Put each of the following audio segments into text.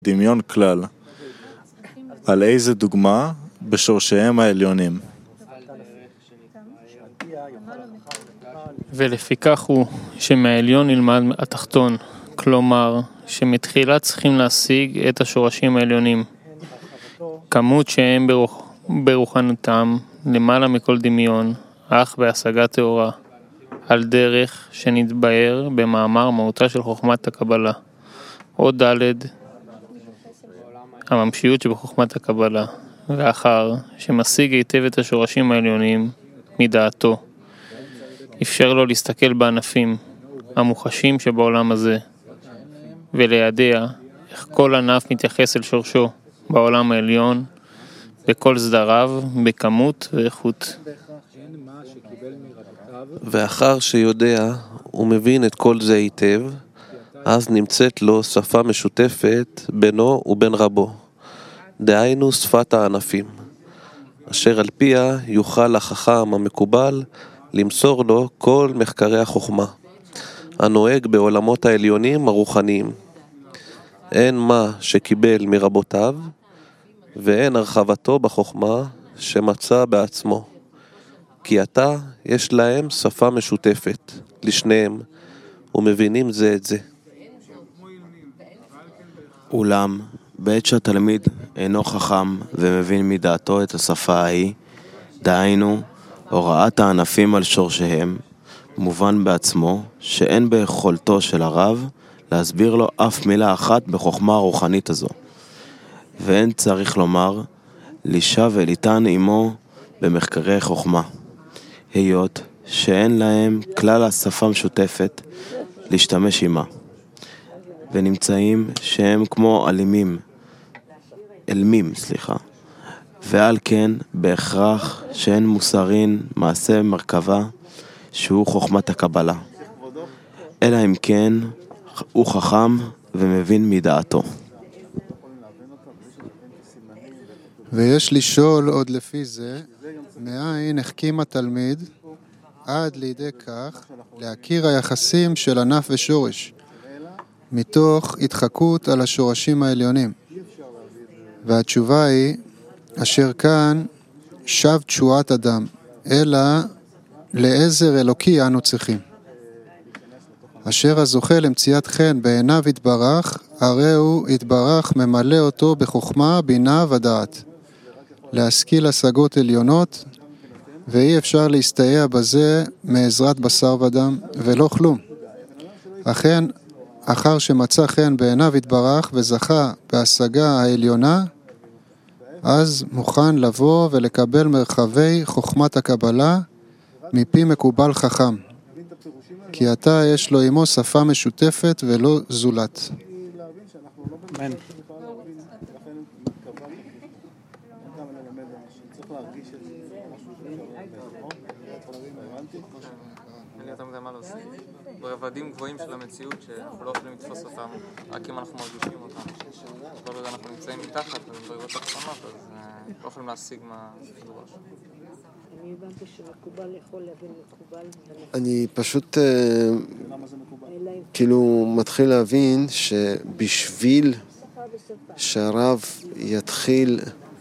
דמיון כלל. על איזה דוגמה? בשורשיהם העליונים. ולפיכך הוא שמהעליון נלמד התחתון, כלומר שמתחילה צריכים להשיג את השורשים העליונים, כמות שהם ברוחנותם למעלה מכל דמיון, אך בהשגה תאורה, על דרך שנתבהר במאמר מהותה של חוכמת הקבלה. או ד' הממשיות שבחוכמת הקבלה, ואחר שמשיג היטב את השורשים העליונים מדעתו, אפשר לו להסתכל בענפים המוחשים שבעולם הזה, ולידע איך כל ענף מתייחס אל שורשו בעולם העליון, בכל סדריו, בכמות ואיכות. ואחר שיודע ומבין את כל זה היטב, אז נמצאת לו שפה משותפת בינו ובין רבו, דהיינו שפת הענפים, אשר על פיה יוכל החכם המקובל למסור לו כל מחקרי החוכמה, הנוהג בעולמות העליונים הרוחניים. אין מה שקיבל מרבותיו, ואין הרחבתו בחוכמה שמצא בעצמו. כי עתה יש להם שפה משותפת, לשניהם, ומבינים זה את זה. אולם, בעת שהתלמיד אינו חכם ומבין מדעתו את השפה ההיא, דהיינו, הוראת הענפים על שורשיהם, מובן בעצמו שאין ביכולתו של הרב להסביר לו אף מילה אחת בחוכמה הרוחנית הזו. ואין צריך לומר, לישב וליטן עמו במחקרי חוכמה, היות שאין להם כלל השפה משותפת להשתמש עמה. ונמצאים שהם כמו אלמים, ועל כן בהכרח שאין מוסרין מעשה מרכבה שהוא חוכמת הקבלה, אלא אם כן הוא חכם ומבין מדעתו. ויש לשאול עוד לפי זה, מאין החכים התלמיד עד לידי כך להכיר היחסים של ענף ושורש, מתוך התחקות על השורשים העליונים. והתשובה היא, אשר כאן שב תשועת אדם, אלא לעזר אלוקי אנו צריכים. אשר הזוכה למציאת חן בעיניו יתברך, הרי הוא יתברך ממלא אותו בחוכמה, בינה ודעת. להשכיל השגות עליונות, ואי אפשר להסתייע בזה מעזרת בשר ודם, ולא כלום. אכן, אחר שמצא חן בעיניו יתברך וזכה בהשגה העליונה, אז מוכן לבוא ולקבל מרחבי חוכמת הקבלה מפי מקובל חכם. כי עתה יש לו עמו שפה משותפת ולא זולת. אמן. ברבדים גבוהים של המציאות שאנחנו לא יכולים לתפוס אותם רק אם אנחנו מרגישים אותם. כל עוד אנחנו נמצאים מתחת ובדרגות הקטנות, אז לא יכולים להשיג מה שדורש. אני הבנתי שמקובל יכול להבין מקובל. אני פשוט כאילו מתחיל להבין שבשביל שהרב יתחיל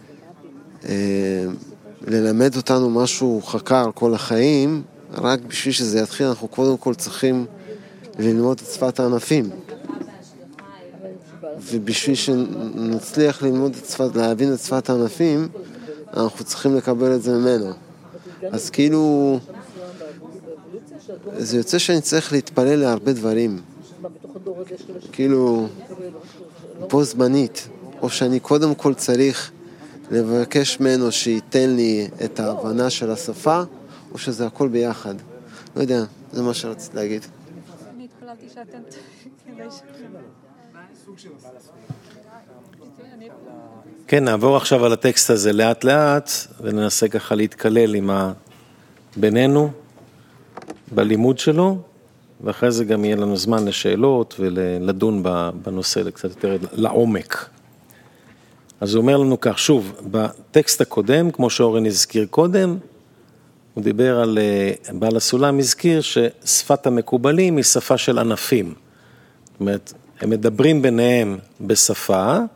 ללמד אותנו משהו חקר כל החיים, רק בשביל שזה יתחיל אנחנו קודם כל צריכים ללמוד את שפת הענפים. ובשביל שנצליח להבין את שפת הענפים, אנחנו צריכים לקבל את זה ממנו. אז כאילו, זה יוצא שאני צריך להתפלל להרבה דברים. כאילו, בו זמנית. או שאני קודם כל צריך לבקש ממנו שייתן לי את ההבנה של השפה, או שזה הכל ביחד. לא יודע, זה מה שרציתי להגיד. אני התפללתי שאתם כדאי כן, נעבור עכשיו על הטקסט הזה לאט לאט, וננסה ככה להתקלל עם בינינו, בלימוד שלו, ואחרי זה גם יהיה לנו זמן לשאלות ולדון בנושא קצת יותר לעומק. אז הוא אומר לנו כך, שוב, בטקסט הקודם, כמו שאורן הזכיר קודם, הוא דיבר על, בעל הסולם הזכיר ששפת המקובלים היא שפה של ענפים. זאת אומרת, הם מדברים ביניהם בשפה,